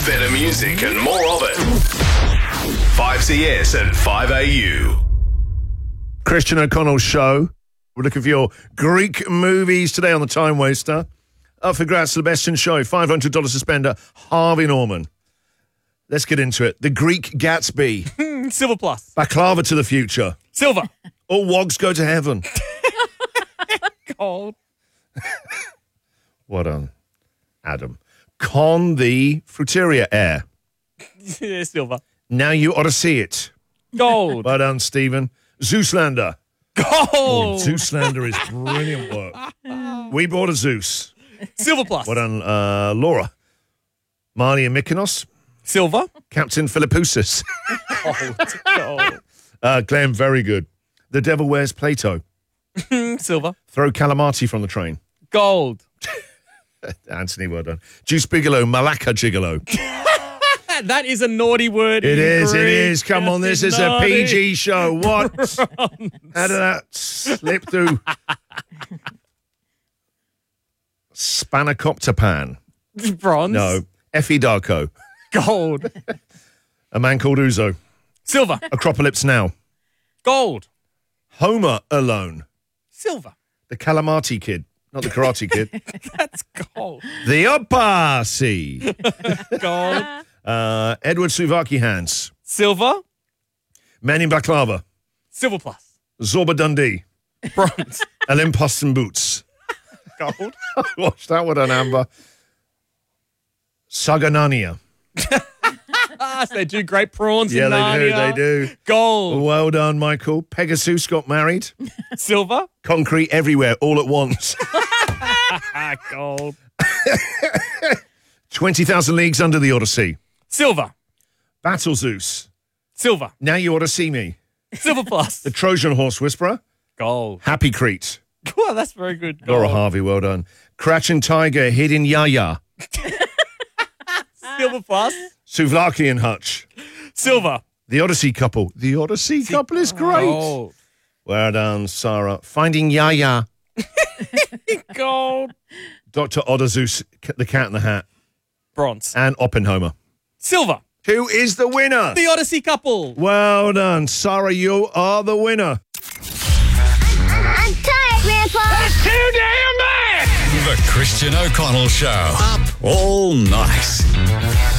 Better music and more of it. 5CS and 5AU. Christian O'Connell Show. We're looking for your Greek movies today on the Time Waster. Up for grabs, Sebastian Show, $500 suspender, Harvey Norman. Let's get into it. The Greek Gatsby. Silver plus. Baklava to the future. Silver. All wogs go to heaven. Gold. Well done, Adam. Con the Fruiteria Air. Silver. Now you ought to see it. Gold. Well done, Stephen. Zeuslander. Gold. Zeuslander is brilliant work. We bought a Zeus. Silver plus. Well done, Laura. Marnie and Mykonos. Silver. Captain Philippoussis. Gold. Glenn, very good. The Devil Wears Plato. Silver. Throw Calamati from the train. Gold. Anthony, well done. Juice Bigelow, Malacca Gigolo. That is a naughty word. It is. Greek. Come on, this is a Naughty. PG show. What? How did that slip through? Spanakopter Bronze. No. Effie Darko. Gold. A Man Called Uzo. Silver. Acropolis Now. Gold. Home Alone. Silver. The Calamati Kid. Not the Karate Kid. That's gold. The Opasi. Gold. Edward Suvaki Hands. Silver. Man in Baklava. Silver plus. Zorba Dundee. Bronze. Olympus and Boots. Gold. Watch that one on Amber. Saganania. So they do great prawns Yeah, in Narnia. they do. Gold. Well done, Michael. Pegasus got married. Silver. Concrete everywhere, all at once. Gold. 20,000 Leagues Under the Odyssey. Silver. Battle Zeus. Silver. Now You Ought to See Me. Silver plus. The Trojan Horse Whisperer. Gold. Happy Crete. Well, that's very good. Gold. Laura Harvey, well done. Crouching Tiger, Hidden Yaya. Silver plus. Souvlaki and Hutch. Silver. The Odyssey Couple. The Odyssey Couple is great. Gold. Well done, Sarah. Finding Yaya. Gold. Dr. Odazeus, The Cat in the Hat. Bronze. And Oppenheimer. Silver. Who is the winner? The Odyssey couple. Well done, Sarah. You are the winner. I'm tired, Grandpa. That's too damn bad! The Christian O'Connell Show. Up all night.